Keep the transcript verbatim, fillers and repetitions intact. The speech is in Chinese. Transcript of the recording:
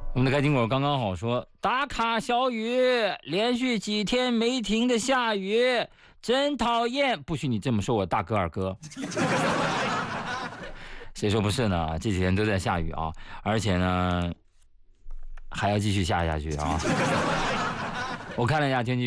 我们的开金果刚刚好说打卡小雨，连续几天没停的下雨，真讨厌。不许你这么说我大哥二哥。谁说不是呢？这几天都在下雨啊，而且呢还要继续下下去啊。我看了一下天气